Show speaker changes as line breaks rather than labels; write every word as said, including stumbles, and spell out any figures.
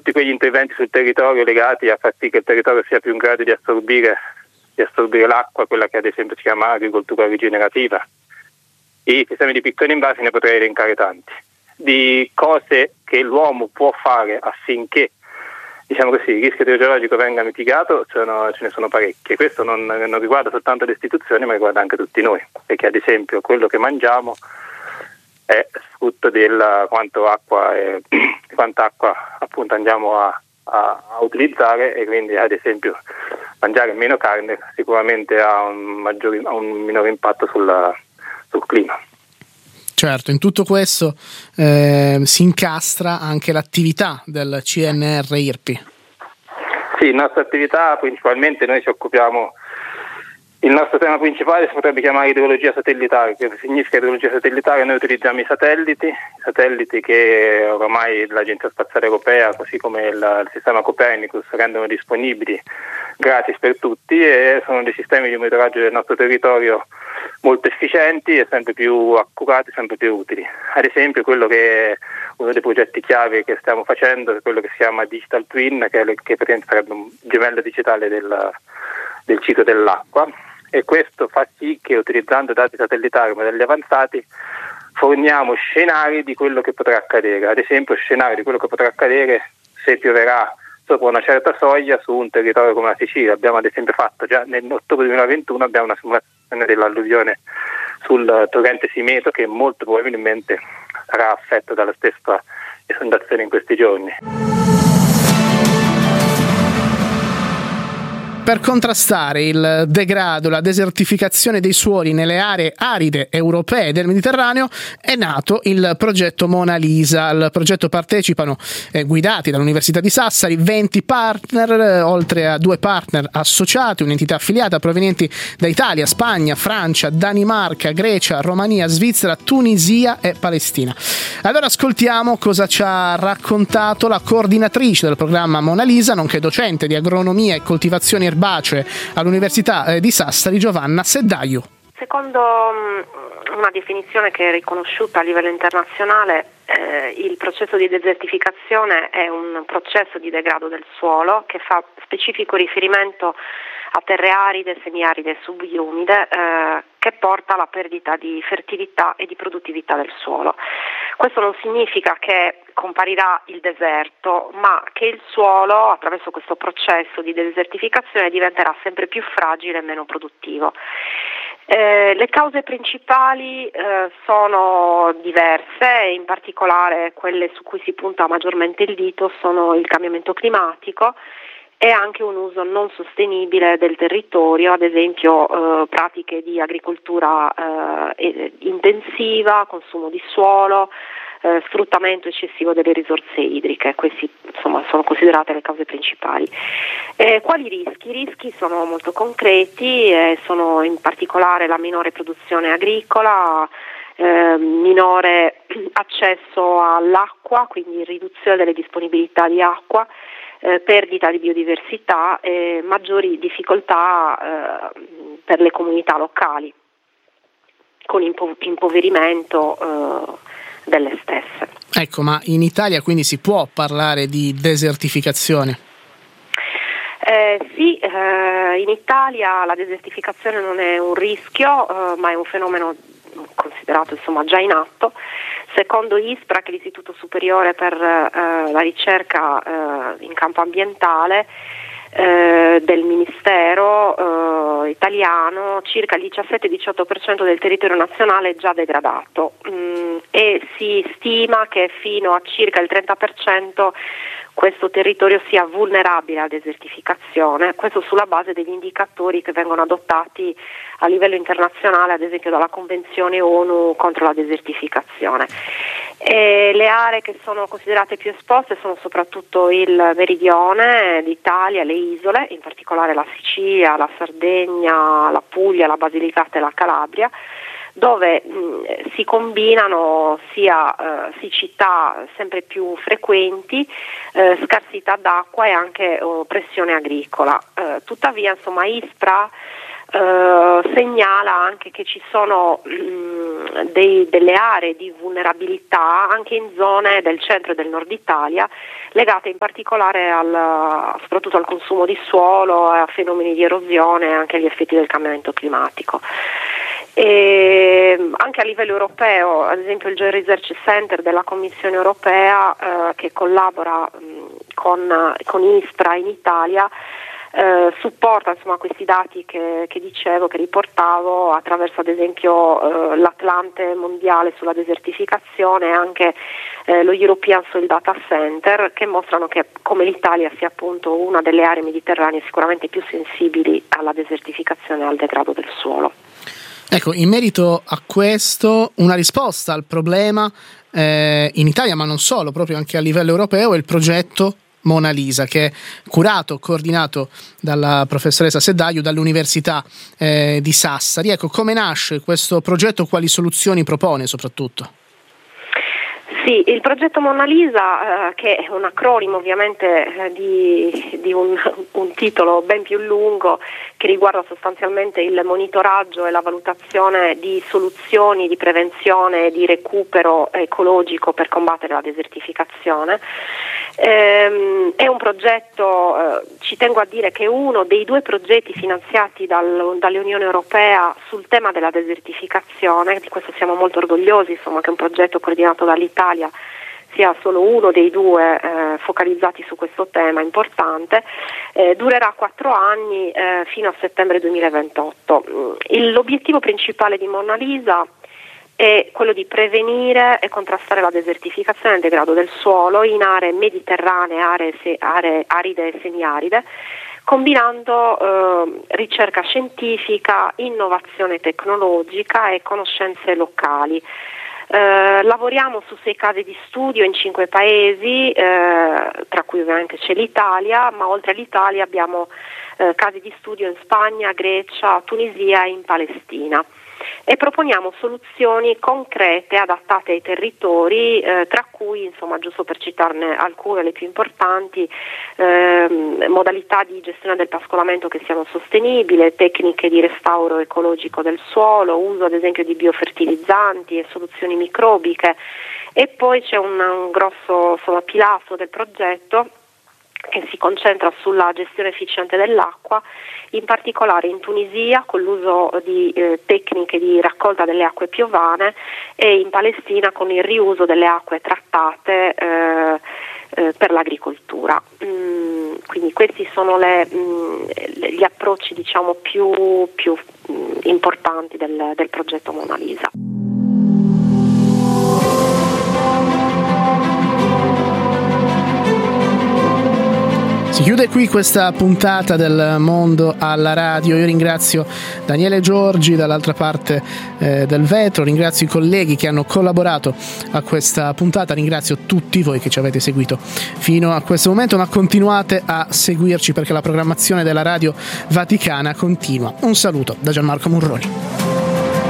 tutti quegli interventi sul territorio legati a far sì che il territorio sia più in grado di assorbire, di assorbire l'acqua, quella che ad esempio si chiama agricoltura rigenerativa. I sistemi di piccoli invasi ne potrei elencare tanti, di cose che l'uomo può fare affinché, diciamo così, il rischio idrogeologico venga mitigato, sono, ce ne sono parecchie. Questo non, non riguarda soltanto le istituzioni, ma riguarda anche tutti noi, perché ad esempio quello che mangiamo è frutto del quanto acqua è, quanta acqua appunto andiamo a, a, a utilizzare, e quindi ad esempio mangiare meno carne sicuramente ha un, maggiore, ha un minore impatto sulla, sul clima.
Certo, in tutto questo eh, si incastra anche l'attività del C N R I R P I.
Sì, la nostra attività principalmente noi ci occupiamo, il nostro tema principale si potrebbe chiamare idrologia satellitare. Che significa idrologia satellitare? Noi utilizziamo i satelliti, i satelliti che oramai l'Agenzia Spaziale Europea, così come il, il sistema Copernicus, rendono disponibili gratis per tutti, e sono dei sistemi di monitoraggio del nostro territorio molto efficienti e sempre più accurati, sempre più utili. Ad esempio quello che è uno dei progetti chiave che stiamo facendo è quello che si chiama Digital Twin, che, è, che sarebbe un gemello digitale del, del ciclo dell'acqua, e questo fa sì che utilizzando dati satellitari, modelli avanzati, forniamo scenari di quello che potrà accadere. Ad esempio scenari di quello che potrà accadere se pioverà sopra una certa soglia su un territorio come la Sicilia. Abbiamo ad esempio fatto già nell'ottobre duemilaventuno abbiamo una simulazione dell'alluvione sul torrente Simeto, che molto probabilmente sarà affetto dalla stessa esondazione in questi giorni.
Per contrastare il degrado, la desertificazione dei suoli nelle aree aride europee del Mediterraneo è nato il progetto Mona Lisa. Al progetto partecipano, eh, guidati dall'Università di Sassari, venti partner, eh, oltre a due partner associati, un'entità affiliata provenienti da Italia, Spagna, Francia, Danimarca, Grecia, Romania, Svizzera, Tunisia e Palestina. Allora ascoltiamo cosa ci ha raccontato la coordinatrice del programma Mona Lisa, nonché docente di agronomia e coltivazioni erbacee all'Università di Sassari, Giovanna Seddaiu.
Secondo una definizione che è riconosciuta a livello internazionale, eh, il processo di desertificazione è un processo di degrado del suolo che fa specifico riferimento a terre aride, semiaride e subumide, eh, che porta alla perdita di fertilità e di produttività del suolo. Questo non significa che comparirà il deserto, ma che il suolo, attraverso questo processo di desertificazione, diventerà sempre più fragile e meno produttivo. Eh, le cause principali eh, sono diverse, in particolare quelle su cui si punta maggiormente il dito sono il cambiamento climatico e anche un uso non sostenibile del territorio, ad esempio eh, pratiche di agricoltura eh, intensiva, consumo di suolo, eh, sfruttamento eccessivo delle risorse idriche. Questi insomma sono considerate le cause principali. Eh, quali rischi? I rischi sono molto concreti, eh, sono in particolare la minore produzione agricola, eh, minore accesso all'acqua, quindi riduzione delle disponibilità di acqua, Eh, perdita di biodiversità e maggiori difficoltà eh, per le comunità locali, con impo- impoverimento eh, delle stesse.
Ecco, ma in Italia quindi si può parlare di desertificazione?
Eh, sì, eh, in Italia la desertificazione non è un rischio, eh, ma è un fenomeno considerato insomma già in atto. Secondo ISPRA, che è l'Istituto Superiore per eh, la ricerca eh, in campo ambientale eh, del Ministero eh, italiano, circa il diciassette diciotto per cento del territorio nazionale è già degradato mm, e si stima che fino a circa il trenta per cento questo territorio sia vulnerabile alla desertificazione, questo sulla base degli indicatori che vengono adottati a livello internazionale, ad esempio dalla Convenzione ONU contro la desertificazione. E le aree che sono considerate più esposte sono soprattutto il meridione d'Italia, le isole, in particolare la Sicilia, la Sardegna, la Puglia, la Basilicata e la Calabria, dove mh, si combinano sia eh, siccità sempre più frequenti, eh, scarsità d'acqua e anche oh, pressione agricola. Eh, tuttavia, insomma, ISPRA eh, segnala anche che ci sono mh, dei, delle aree di vulnerabilità anche in zone del centro e del nord Italia, legate in particolare al, soprattutto al consumo di suolo, a fenomeni di erosione e anche agli effetti del cambiamento climatico. E anche a livello europeo, ad esempio il Joint Research Center della Commissione europea, eh, che collabora mh, con, con ISPRA in Italia, eh, supporta insomma questi dati che, che dicevo, che riportavo, attraverso ad esempio eh, l'Atlante mondiale sulla desertificazione e anche eh, lo European Soil Data Center, che mostrano che come l'Italia sia appunto una delle aree mediterranee sicuramente più sensibili alla desertificazione e al degrado del suolo.
Ecco, in merito a questo, una risposta al problema eh, in Italia, ma non solo, proprio anche a livello europeo, è il progetto Mona Lisa, che è curato, coordinato dalla professoressa Seddaio dall'Università eh, di Sassari. Ecco, come nasce questo progetto, quali soluzioni propone soprattutto?
Sì, il progetto Mona Lisa, eh, che è un acronimo ovviamente eh, di, di un, un titolo ben più lungo, che riguarda sostanzialmente il monitoraggio e la valutazione di soluzioni di prevenzione e di recupero ecologico per combattere la desertificazione. Ehm, è un progetto, eh, ci tengo a dire che è uno dei due progetti finanziati dal, dall'Unione Europea sul tema della desertificazione, di questo siamo molto orgogliosi, insomma, che è un progetto coordinato dall'Italia sia solo uno dei due eh, focalizzati su questo tema importante. Eh, durerà quattro anni eh, fino a settembre duemilaventotto. Il, l'obiettivo principale di Mona Lisa è quello di prevenire e contrastare la desertificazione e il degrado del suolo in aree mediterranee, aree, se, aree aride e semiaride, combinando eh, ricerca scientifica, innovazione tecnologica e conoscenze locali. Eh, lavoriamo su sei casi di studio in cinque paesi, eh, tra cui ovviamente c'è l'Italia, ma oltre all'Italia abbiamo eh, casi di studio in Spagna, Grecia, Tunisia e in Palestina. E proponiamo soluzioni concrete adattate ai territori, eh, tra cui, insomma, giusto per citarne alcune, le più importanti, eh, modalità di gestione del pascolamento che siano sostenibili, tecniche di restauro ecologico del suolo, uso ad esempio di biofertilizzanti e soluzioni microbiche. E poi c'è un, un grosso insomma, pilastro del progetto che si concentra sulla gestione efficiente dell'acqua, in particolare in Tunisia con l'uso di eh, tecniche di raccolta delle acque piovane e in Palestina con il riuso delle acque trattate eh, eh, per l'agricoltura. Mm, quindi questi sono le, mm, gli approcci diciamo più, più mm, importanti del, del progetto Mona Lisa.
Si chiude qui questa puntata del Mondo alla Radio. Io ringrazio Daniele Giorgi dall'altra parte eh, del vetro, ringrazio i colleghi che hanno collaborato a questa puntata, ringrazio tutti voi che ci avete seguito fino a questo momento, ma continuate a seguirci perché la programmazione della Radio Vaticana continua. Un saluto da Gianmarco Murroni.